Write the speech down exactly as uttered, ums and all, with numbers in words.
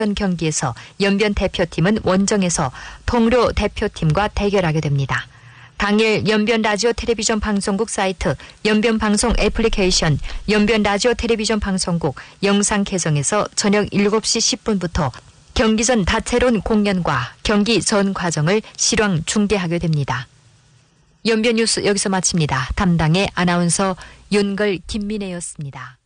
경기에서 연변 대표팀은 원정에서 통료 대표팀과 대결하게 됩니다. 당일 연변 라디오 텔레비전 방송국 사이트, 연변 방송 애플리케이션, 연변 라디오 텔레비전 방송국 영상 계정에서 저녁 일곱 시 십 분부터 경기 전 다채로운 공연과 경기 전 과정을 실황 중계하게 됩니다. 연변 뉴스 여기서 마칩니다. 담당의 아나운서 윤걸 김민혜였습니다.